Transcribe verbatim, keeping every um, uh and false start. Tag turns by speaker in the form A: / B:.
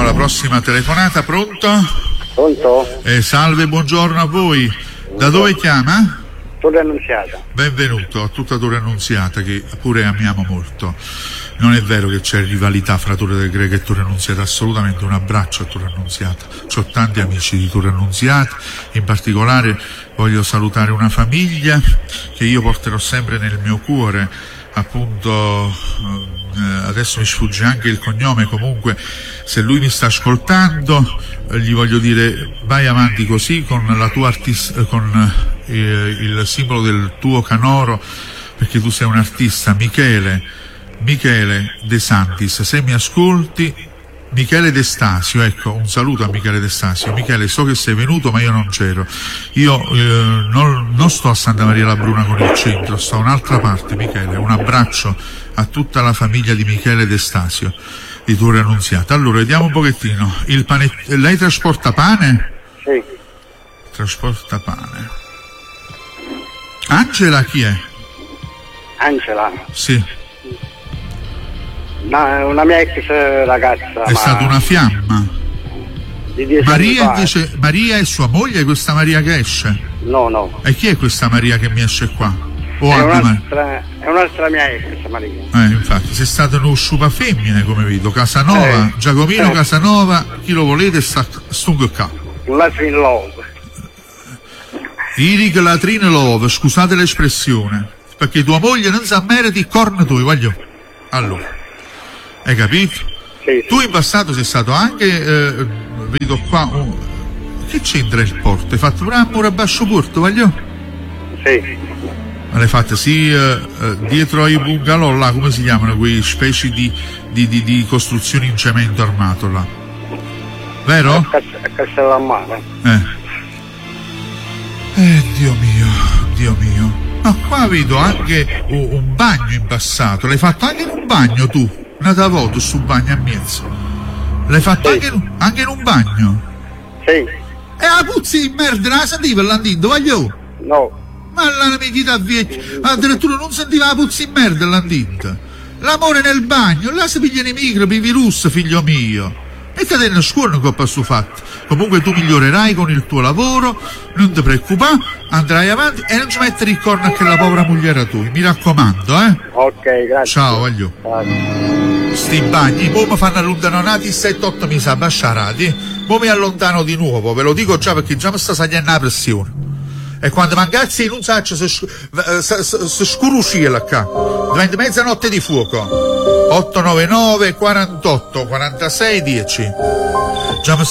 A: la prossima telefonata. Pronto?
B: Pronto?
A: Eh, salve, buongiorno a voi. Da dove chiama?
B: Torre Annunziata.
A: Benvenuto a tutta Torre Annunziata, che pure amiamo molto. Non è vero che c'è rivalità fra Torre del Greco e Torre Annunziata, assolutamente. Un abbraccio a Torre Annunziata. C'ho tanti amici di Torre Annunziata, in particolare voglio salutare una famiglia che io porterò sempre nel mio cuore, appunto, eh, adesso mi sfugge anche il cognome, comunque se lui mi sta ascoltando eh, gli voglio dire vai avanti così con la tua artista, con eh, il simbolo del tuo canoro, perché tu sei un artista. Michele Michele De Santis, se mi ascolti, Michele De Stasio, ecco, un saluto a Michele De Stasio. Michele, so che sei venuto ma io non c'ero, io eh, non, non sto a Santa Maria la Bruna con il centro, sto a un'altra parte. Michele, un abbraccio a tutta la famiglia di Michele De Stasio di Torre Annunziata. Allora, vediamo un pochettino, il pane... lei trasporta pane?
B: Sì.
A: Trasporta pane. Angela chi è?
B: Angela?
A: Sì.
B: Una, una mia ex ragazza.
A: È
B: ma...
A: stata una fiamma.
B: Di dieci
A: Maria
B: anni fa.
A: invece, Maria è sua moglie, questa Maria che esce?
B: No, no.
A: E chi è questa Maria che mi esce qua? O
B: È
A: anche Mar-
B: un'altra, è un'altra mia ex, Maria.
A: Eh, infatti, sei stato uno sciupa femmine, come vedo. Casanova,
B: Eh.
A: Giacomino
B: Eh.
A: Casanova, chi lo volete sta stungo qua.
B: Un Latrin Love.
A: Iric Latrin Love, scusate l'espressione, perché tua moglie non sa meriti corno tu, voglio. Allora, hai capito?
B: Sì,
A: Tu in passato sei stato anche, eh, vedo qua, un... che c'entra il porto? Hai fatto pure un muro a basso porto, voglio?
B: sì.
A: Ma l'hai fatta sì, eh, eh, dietro ai bungalow là, come si chiamano quei specie di, di, di, di costruzioni in cemento armato là, vero?
B: A Cas- a Castellammare.
A: Eh. eh Dio mio, Dio mio, ma qua vedo anche un, un bagno impassato. L'hai fatto anche in un bagno tu, nata voto su bagno a mezzo, l'hai fatto
B: Sì.
A: anche, in, anche in un bagno.
B: Sì.
A: E la puzza di merda la sentiva l'andito, voglio.
B: No.
A: Ma la nemichità vecchia, addirittura non sentiva la puzza in merda l'andita. L'amore nel bagno, là si pigliano i microbi, i virus, figlio mio. E te ne scuono coppa su fatto. Comunque tu migliorerai con il tuo lavoro, non ti preoccupare, andrai avanti e non ci mettere il corno a che la povera moglie tu, mi raccomando, eh?
B: Ok, grazie.
A: Ciao, voglio.
B: Grazie.
A: Sti bagni, poi mi fanno allontanare sette otto mi sa basciarati, poi mi allontano di nuovo, ve lo dico già perché già mi sta salendo la pressione. E quando mancazzi non saccio se, se, se, se scuruscila qua, diventa mezzanotte di fuoco. otto nove nove quarantotto quarantasei dieci. Già mi